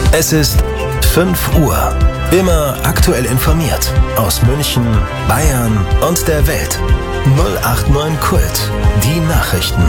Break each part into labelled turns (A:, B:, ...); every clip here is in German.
A: Es ist 5 Uhr. Immer aktuell informiert. Aus München, Bayern und der Welt. 089 Kult. Die Nachrichten.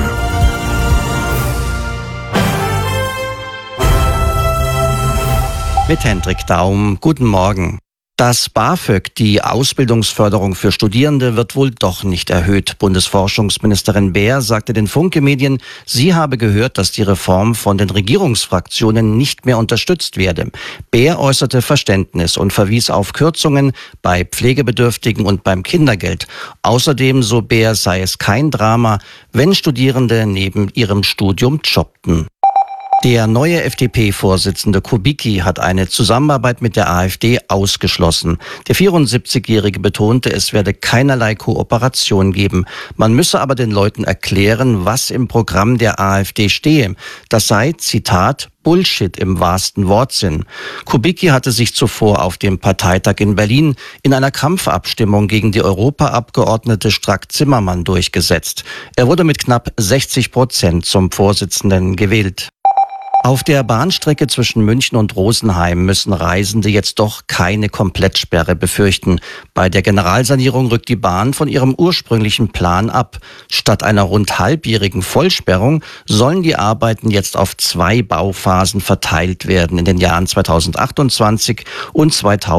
B: Mit Hendrik Daum. Guten Morgen. Das BAföG, die Ausbildungsförderung für Studierende, wird wohl doch nicht erhöht. Bundesforschungsministerin Baer sagte den Funke-Medien, sie habe gehört, dass die Reform von den Regierungsfraktionen nicht mehr unterstützt werde. Baer äußerte Verständnis und verwies auf Kürzungen bei Pflegebedürftigen und beim Kindergeld. Außerdem, so Baer, sei es kein Drama, wenn Studierende neben ihrem Studium jobbten. Der neue FDP-Vorsitzende Kubicki hat eine Zusammenarbeit mit der AfD ausgeschlossen. Der 74-Jährige betonte, es werde keinerlei Kooperation geben. Man müsse aber den Leuten erklären, was im Programm der AfD stehe. Das sei, Zitat, Bullshit im wahrsten Wortsinn. Kubicki hatte sich zuvor auf dem Parteitag in Berlin in einer Kampfabstimmung gegen die Europaabgeordnete Strack-Zimmermann durchgesetzt. Er wurde mit knapp 60% zum Vorsitzenden gewählt. Auf der Bahnstrecke zwischen München und Rosenheim müssen Reisende jetzt doch keine Komplettsperre befürchten. Bei der Generalsanierung rückt die Bahn von ihrem ursprünglichen Plan ab. Statt einer rund halbjährigen Vollsperrung sollen die Arbeiten jetzt auf 2 Bauphasen verteilt werden in den Jahren 2028 und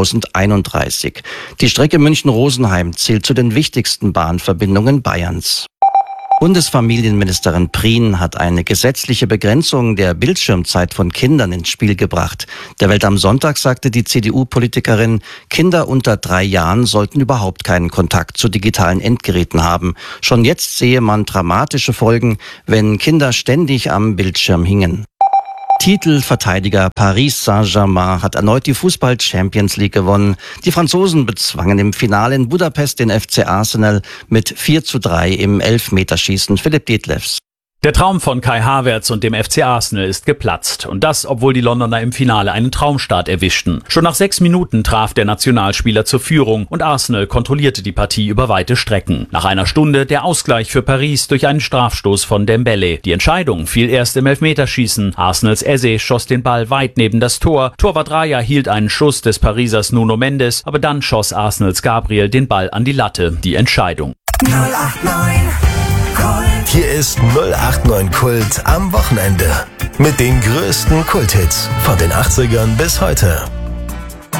B: 2031. Die Strecke München-Rosenheim zählt zu den wichtigsten Bahnverbindungen Bayerns. Bundesfamilienministerin Prien hat eine gesetzliche Begrenzung der Bildschirmzeit von Kindern ins Spiel gebracht. Der Welt am Sonntag sagte die CDU-Politikerin, Kinder unter 3 Jahren sollten überhaupt keinen Kontakt zu digitalen Endgeräten haben. Schon jetzt sehe man dramatische Folgen, wenn Kinder ständig am Bildschirm hingen. Titelverteidiger Paris Saint-Germain hat erneut die Fußball-Champions League gewonnen. Die Franzosen bezwangen im Finale in Budapest den FC Arsenal mit 4:3 im Elfmeterschießen. Philipp Detlefs.
C: Der Traum von Kai Havertz und dem FC Arsenal ist geplatzt. Und das, obwohl die Londoner im Finale einen Traumstart erwischten. Schon nach 6 Minuten traf der Nationalspieler zur Führung und Arsenal kontrollierte die Partie über weite Strecken. Nach einer Stunde der Ausgleich für Paris durch einen Strafstoß von Dembele. Die Entscheidung fiel erst im Elfmeterschießen. Arsenals Eze schoss den Ball weit neben das Tor. Torwart Raya hielt einen Schuss des Parisers Nuno Mendes, aber dann schoss Arsenals Gabriel den Ball an die Latte. Die Entscheidung.
A: 089 Kult. Hier ist 089 Kult am Wochenende. Mit den größten Kulthits von den 80ern bis heute.